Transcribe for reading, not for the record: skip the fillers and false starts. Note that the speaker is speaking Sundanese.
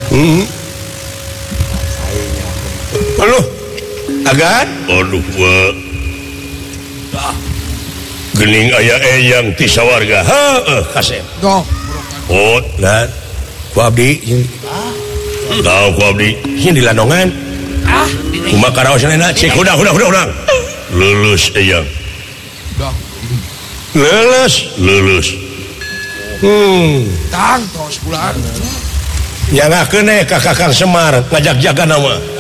Gening aya yang tisa warga dilandongan lulus ya nggak kene kakak Semar ngajak jaga nama